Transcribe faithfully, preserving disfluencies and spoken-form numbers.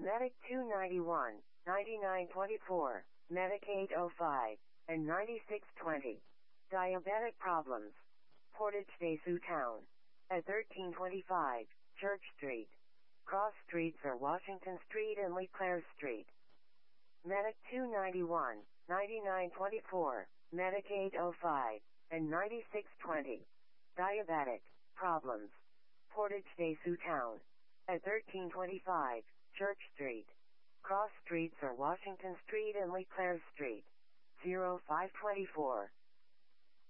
Medic two ninety-one, ninety-nine twenty-four, Medic eight oh five, and ninety-six twenty. Diabetic problems. Portage de Sioux Town. At thirteen twenty-five, Church Street. Cross Streets are Washington Street and LeClaire Street. Medic two ninety-one, ninety-nine twenty-four, Medic eight oh five, and ninety-six twenty. Diabetic problems. Portage de Sioux Town. At thirteen twenty-five, Church Street. Cross Streets are Washington Street and LeClaire Street. zero five two four.